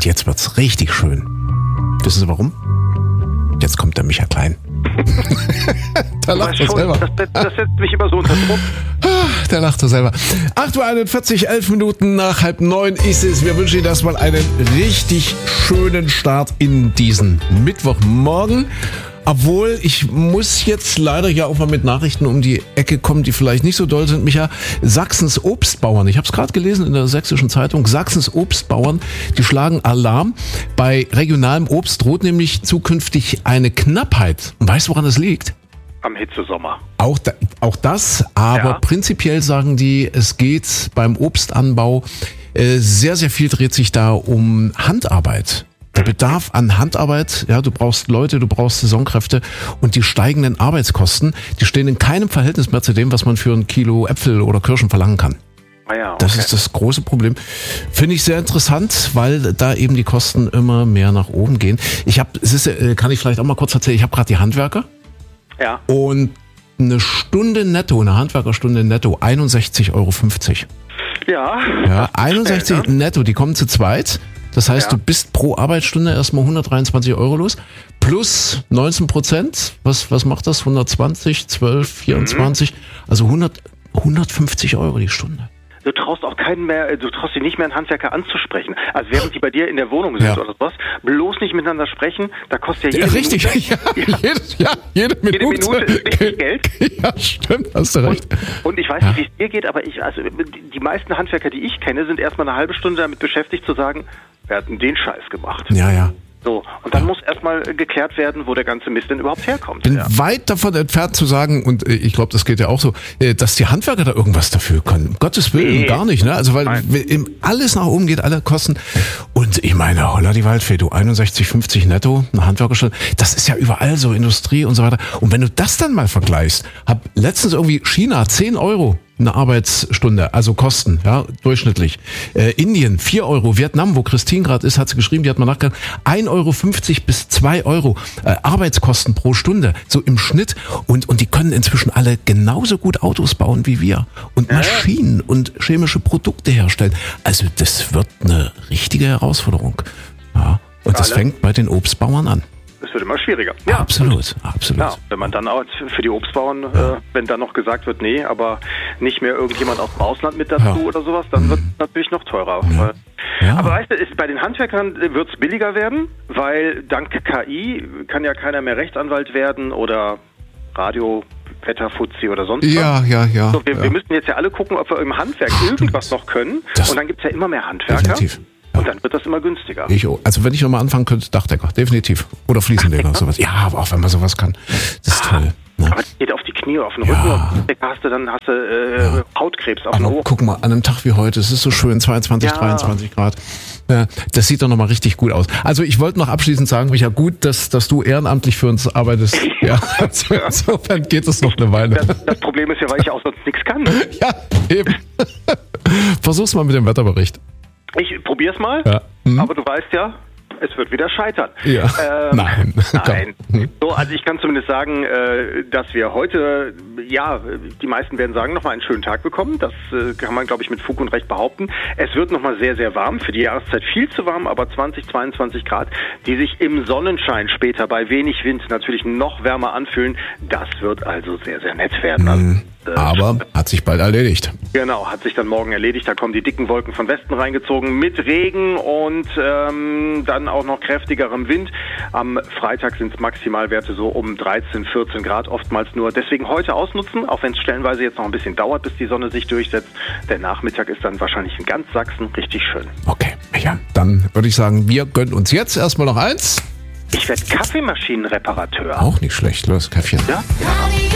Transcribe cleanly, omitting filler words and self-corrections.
jetzt wird's richtig schön. Wissen Sie warum? Jetzt kommt der Micha Klein. Da lacht er selber. Das setzt mich immer so unter Druck. Der lacht er selber. 8:41 Uhr, 11 Minuten nach 8:30 ist es. Wir wünschen Ihnen erstmal einen richtig schönen Start in diesen Mittwochmorgen. Obwohl, ich muss jetzt leider ja auch mal mit Nachrichten um die Ecke kommen, die vielleicht nicht so doll sind, Micha. Sachsens Obstbauern, ich habe es gerade gelesen in der Sächsischen Zeitung, Sachsens Obstbauern, die schlagen Alarm. Bei regionalem Obst droht nämlich zukünftig eine Knappheit. Und weißt du, woran das liegt? Am Hitzesommer. Auch das, aber prinzipiell sagen die, es geht beim Obstanbau, sehr, sehr viel dreht sich da um Handarbeit. Der Bedarf an Handarbeit, ja, du brauchst Leute, du brauchst Saisonkräfte und die steigenden Arbeitskosten, die stehen in keinem Verhältnis mehr zu dem, was man für ein Kilo Äpfel oder Kirschen verlangen kann. Ja, okay. Das ist das große Problem. Finde ich sehr interessant, weil da eben die Kosten immer mehr nach oben gehen. Kann ich vielleicht auch mal kurz erzählen, ich habe gerade die Handwerker. Ja. Und eine Handwerkerstunde netto, 61,50 Euro. Ja, 61 netto, die kommen zu zweit. Das heißt, du bist pro Arbeitsstunde erstmal 123 Euro los, plus 19%. Was macht das? 120, 12, 24, also 150 Euro die Stunde. Du traust auch du traust dich nicht mehr, einen Handwerker anzusprechen. Also während die bei dir in der Wohnung sind oder sowas, bloß nicht miteinander sprechen, da kostet ja jede Minute. Jede Minute ist richtig Geld. Ja, stimmt, hast du recht. Und ich weiß nicht, wie es dir geht, aber die meisten Handwerker, die ich kenne, sind erstmal eine halbe Stunde damit beschäftigt zu sagen, wir hatten den Scheiß gemacht. Ja. So, und dann muss erstmal geklärt werden, wo der ganze Mist denn überhaupt herkommt. Bin weit davon entfernt zu sagen, und ich glaube, das geht ja auch so, dass die Handwerker da irgendwas dafür können. Um Gottes Willen, gar nicht, ne? Also, weil alles nach oben geht, alle Kosten. Und ich meine, holla die Waldfee, du 61,50 netto, eine Handwerkerstunde, das ist ja überall so, Industrie und so weiter. Und wenn du das dann mal vergleichst, hab letztens irgendwie China 10 Euro. Eine Arbeitsstunde, also Kosten, ja, durchschnittlich. Indien 4 Euro, Vietnam, wo Christine gerade ist, hat sie geschrieben, die hat mal nachgedacht, 1,50 Euro bis 2 Euro Arbeitskosten pro Stunde, so im Schnitt. Und die können inzwischen alle genauso gut Autos bauen wie wir und Maschinen und chemische Produkte herstellen. Also das wird eine richtige Herausforderung. Ja, und das fängt bei den Obstbauern an. Es wird immer schwieriger. Ja, absolut. Ja, wenn man dann auch für die Obstbauern, wenn dann noch gesagt wird, nee, aber nicht mehr irgendjemand aus dem Ausland mit dazu oder sowas, dann wird es natürlich noch teurer. Ja. Aber weißt du, bei den Handwerkern wird es billiger werden, weil dank KI kann ja keiner mehr Rechtsanwalt werden oder Wetterfuzzi oder sonst was. Ja. So, wir müssen jetzt ja alle gucken, ob wir im Handwerk irgendwas noch können. Und dann gibt es ja immer mehr Handwerker. Definitiv. Und dann wird das immer günstiger. Also wenn ich nochmal anfangen könnte, Dachdecker, definitiv. Oder Fliesenleger, sowas. Ja, aber auch wenn man sowas kann. Das ist toll. Ne? Aber das geht auf die Knie, auf den Rücken. Und hast du Hautkrebs auf den Ohren. Guck mal, an einem Tag wie heute, es ist so schön, 22, 23 Grad. Ja, das sieht doch nochmal richtig gut aus. Also ich wollte noch abschließend sagen, Micha, gut, dass du ehrenamtlich für uns arbeitest. Ja, also insofern geht es noch eine Weile. Das Problem ist ja, weil ich auch sonst nichts kann. Ja, eben. Versuch's mal mit dem Wetterbericht. Ich probier's mal, aber du weißt ja, es wird wieder scheitern. Ja. Nein. So, also ich kann zumindest sagen, dass wir heute, die meisten werden sagen, nochmal einen schönen Tag bekommen. Das kann man, glaube ich, mit Fug und Recht behaupten. Es wird nochmal sehr, sehr warm. Für die Jahreszeit viel zu warm, aber 20, 22 Grad, die sich im Sonnenschein später bei wenig Wind natürlich noch wärmer anfühlen. Das wird also sehr, sehr nett werden. Also, aber hat sich bald erledigt. Genau, hat sich dann morgen erledigt. Da kommen die dicken Wolken von Westen reingezogen mit Regen und dann auch noch kräftigerem Wind. Am Freitag sind es Maximalwerte so um 13, 14 Grad oftmals nur. Deswegen heute ausnutzen, auch wenn es stellenweise jetzt noch ein bisschen dauert, bis die Sonne sich durchsetzt. Der Nachmittag ist dann wahrscheinlich in ganz Sachsen richtig schön. Okay, ja, dann würde ich sagen, wir gönnen uns jetzt erstmal noch eins. Ich werde Kaffeemaschinenreparateur. Auch nicht schlecht, los, Käffchen. Ja?